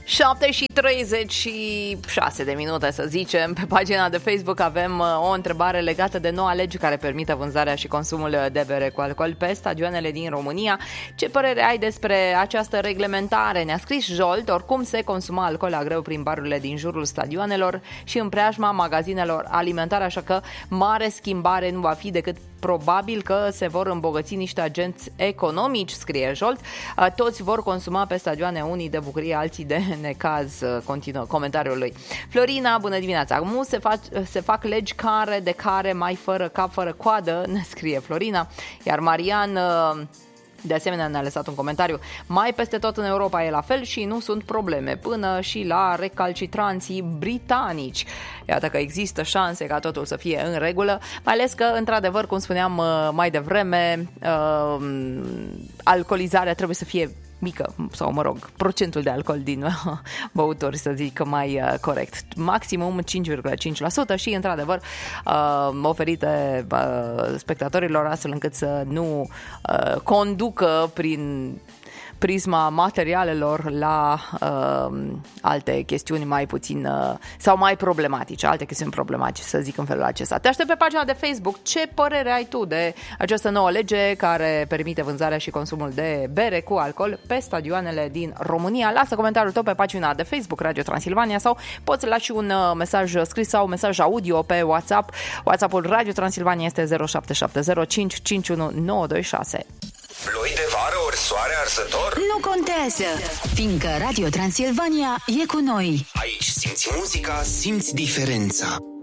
7:36 de minute, să zicem. Pe pagina de Facebook avem o întrebare legată de noua lege care permite vânzarea și consumul de bere cu alcool pe stadioanele din România. Ce părere ai despre această reglementare? Ne-a scris Jolt. Oricum se consuma alcool la greu prin barurile din jurul stadioanelor și în preajma magazinelor alimentare, așa că mare schimbare nu va fi decât probabil că se vor îmbogăți niște agenți economici, scrie Jolt. Toți vor consuma pe stadioane, unii de bucurie, alții de necaz, continuă comentariul lui. Florina, bună dimineața. Acum se fac legi care mai fără cap, fără coadă, ne scrie Florina. Iar Marian de asemenea ne-a lăsat un comentariu. Mai peste tot în Europa e la fel și nu sunt probleme, până și la recalcitranții britanici. Iată că există șanse ca totul să fie în regulă, mai ales că, într-adevăr, cum spuneam mai devreme, alcoolizarea trebuie să fie mică, sau mă rog, procentul de alcool din băuturi, să zic mai corect. Maximum 5,5% și, într-adevăr, oferite spectatorilor astfel încât să nu conducă prin prisma materialelor la alte chestiuni mai puțin sau mai problematice, alte chestiuni problematice, să zic în felul acesta. Te aștept pe pagina de Facebook. Ce părere ai tu de această nouă lege care permite vânzarea și consumul de bere cu alcool pe stadioanele din România? Lasă comentariul tău pe pagina de Facebook Radio Transilvania sau poți lași un mesaj scris sau un mesaj audio pe WhatsApp. WhatsApp-ul Radio Transilvania este 0770 551 926. Ploi de vară ori soare arzător? Nu contează, fiindcă Radio Transilvania e cu noi. Aici simți muzica, simți diferența.